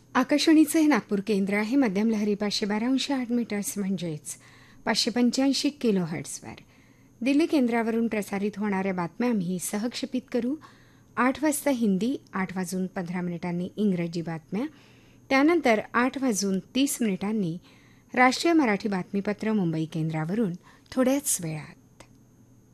आकाशवाणीचं हे नागपूर केंद्र आहे. मध्यम लहरी 512.8 मीटर्स म्हणजेच 585 किलो हर्ट्झवर. दिल्ली केंद्रावरून प्रसारित होणाऱ्या बातम्या आम्ही सहक्षेपित करू. 8 वाजता हिंदी, 8:15 इंग्रजी बातम्या, त्यानंतर 8:30 राष्ट्रीय मराठी बातमीपत्र मुंबई केंद्रावरून थोड्याच वेळात.